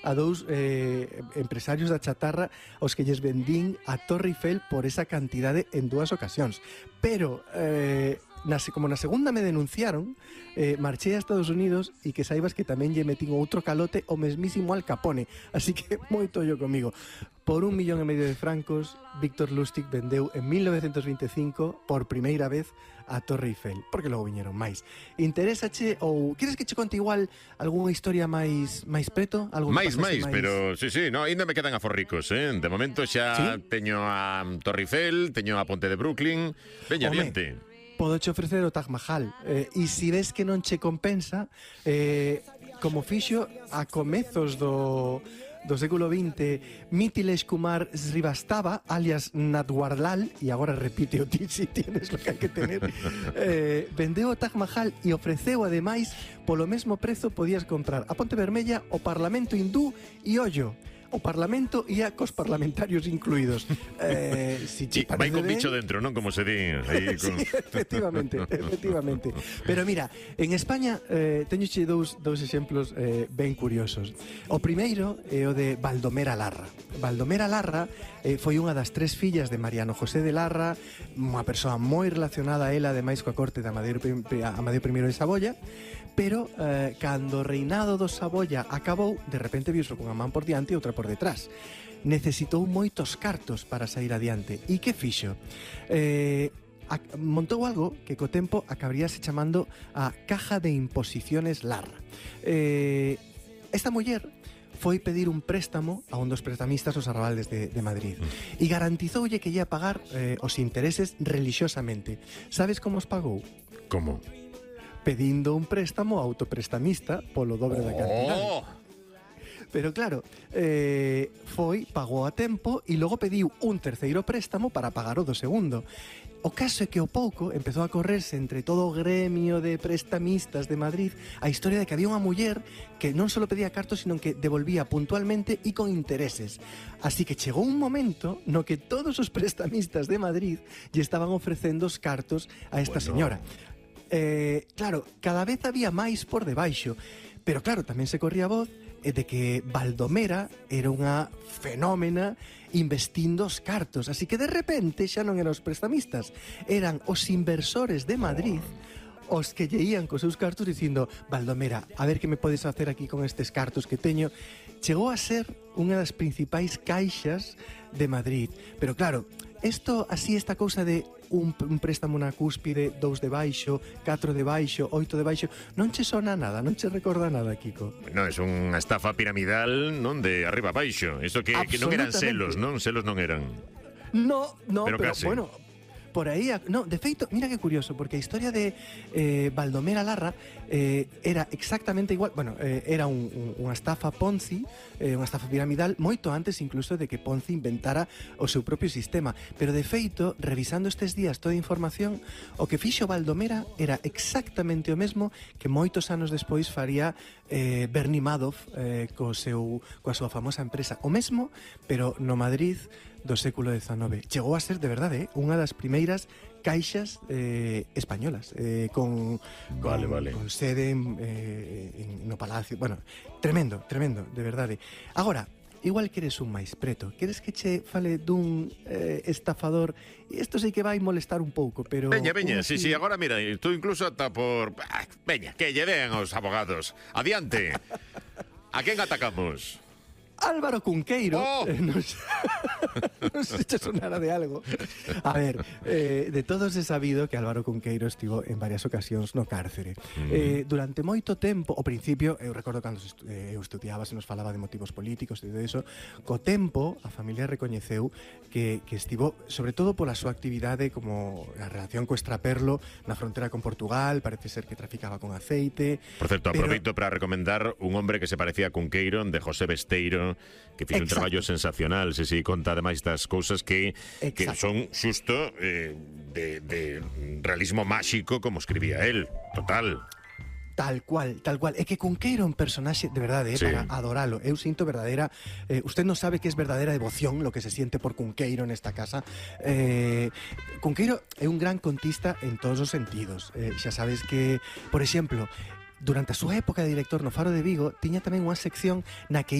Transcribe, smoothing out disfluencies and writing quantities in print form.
a dous empresarios da chatarra aos que lles vendín a Torre Eiffel por esa cantidade en dúas ocasións. Pero como na segunda me denunciaron, marchei a Estados Unidos e que saibas que tamén lle metín outro calote o mesmísimo Al Capone, así que moito ollo comigo. Por 1,5 millón de francos, Victor Lustig vendeu en 1925 por primeira vez a Torre Eiffel, porque logo viñeron máis. Interésache ou queres que che conte igual algunha historia máis preto? Máis, pero sí, no, ainda me quedan aforricos, De momento xa ¿sí? Teño a Torre Eiffel, teño a Ponte de Brooklyn. Veña, adiante. Podoche ofrecer o Taj Mahal, e se ves que non che compensa, como fixo a comezos do século XX Mitilesh Kumar Srivastava, alias Natwarlal, e agora repite o ti si tienes lo que hai que tener, vendeu o Taj Mahal e ofreceu ademais polo mesmo prezo podías comprar a Ponte Vermella, o Parlamento hindú e ollo, o Parlamento ia cos parlamentarios incluídos. Si vai con bicho dentro, non? Como se di aí con... Sí, efectivamente. Pero mira, en España teñoche dous exemplos ben curiosos. O primeiro é o de Baldomera Larra. Baldomera Larra foi unha das 3 fillas de Mariano José de Larra, unha persoa moi relacionada a ela, ademais coa corte de Amadeo I de Saboya, pero cando o reinado do Saboya acabou, de repente viuso cunha man por diante e outra por detrás. Necesitou moitos cartos para sair adiante. E que fixo? Montou algo que co tempo acabaríase chamando a Caja de Imposiciones Larra. Esta muller foi pedir un préstamo a un dos prestamistas os arrabaldes de Madrid e garantizoulle que ia pagar os intereses relixiosamente. Sabes como os pagou? Como? Pedindo un préstamo ao autoprestamista polo dobre da cantidade. Pero claro, pagou a tempo e logo pediu un terceiro préstamo para pagar o do segundo. O caso é que ao pouco empezou a correrse entre todo o gremio de prestamistas de Madrid a historia de que había unha muller que non só pedía cartos, sino que devolvía puntualmente e con intereses. Así que chegou un momento no que todos os prestamistas de Madrid lle estaban ofrecendo os cartos a esta señora. Claro, cada vez había máis por debaixo, pero claro, tamén se corría a voz de que Baldomera era unha fenómena investindo os cartos, así que de repente xa non eran os prestamistas, eran os inversores de Madrid os que lle ían cos seus cartos dicindo: Baldomera, a ver que me podes facer aquí con estes cartos que teño. Chegou a ser unha das principais caixas de Madrid, pero claro, esta cousa de un préstamo na cúspide, 2 de baixo, 4 de baixo, 8 de baixo, non che sona nada, non che recorda nada, Kiko? Bueno, é unha estafa piramidal, non, de arriba a baixo. Iso que non eran selos, non? Selos non eran. No, pero bueno, por aí, no, de feito, mira que curioso, porque a historia de Baldomera Larra era exactamente igual, bueno, era unha estafa Ponzi, unha estafa piramidal, moito antes incluso de que Ponzi inventara o seu propio sistema, pero de feito, revisando estes días toda a información, o que fixo Baldomera era exactamente o mesmo que moitos anos despois faría Bernie Madoff coa súa famosa empresa, o mesmo, pero no Madrid do século XIX. Chegou a ser, de verdade, unha das primeiras caixas españolas, con sede no Palacio. Bueno, tremendo, de verdade. Agora, igual queres un máis preto, queres que che fale dun estafador? Isto sei que vai molestar un pouco, pero... Veña, sí, agora mira, tú incluso ata por... Veña, que lle den os abogados. Adiante. A quen atacamos? Álvaro Cunqueiro. Non sei se sonara de algo. A ver, de todos é sabido que Álvaro Cunqueiro estivo en varias ocasións no cárcere. Durante moito tempo, ao principio, eu recordo cando eu estudiaba, se nos falaba de motivos políticos e todo iso, co tempo a familia recoñeceu que estivo, sobre todo pola súa actividade como a relación co extraperlo na frontera con Portugal, parece ser que traficaba con aceite. Por certo, aproveito para recomendar un hombre que se parecía a Cunqueiro, de José Besteiro, que fixo un traballo sensacional, se conta ademais das cousas que son xusto de realismo máxico, como escribía él, total. Tal cual. É que Cunqueiro é un personaxe de verdade, para adoralo. Eu sinto verdadeira... usted non sabe que es verdadera devoción lo que se siente por Cunqueiro nesta casa. Cunqueiro é un gran contista en todos os sentidos. Xa sabes que, por exemplo, durante a súa época de director no Faro de Vigo, tiña tamén unha sección na que